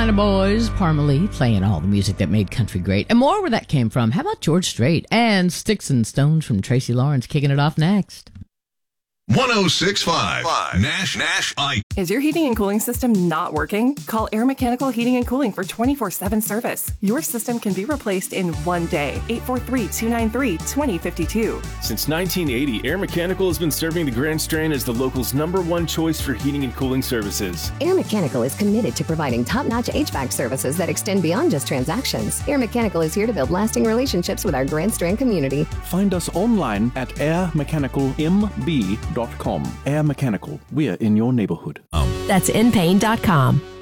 Carolina Boys, Parmalee, playing all the music that made country great. And more where that came from. How about George Strait and Sticks and Stones from Tracy Lawrence kicking it off next? 106.5 Nash I. Is your heating and cooling system not working? Call Air Mechanical Heating and Cooling for 24/7 service. Your system can be replaced in one day. 843-293-2052. Since 1980, Air Mechanical has been serving the Grand Strand as the local's #1 choice for heating and cooling services. Air Mechanical is committed to providing top-notch HVAC services that extend beyond just transactions. Air Mechanical is here to build lasting relationships with our Grand Strand community. Find us online at airmechanicalmb.com. Air Mechanical, we're in your neighborhood. That's inpain.com.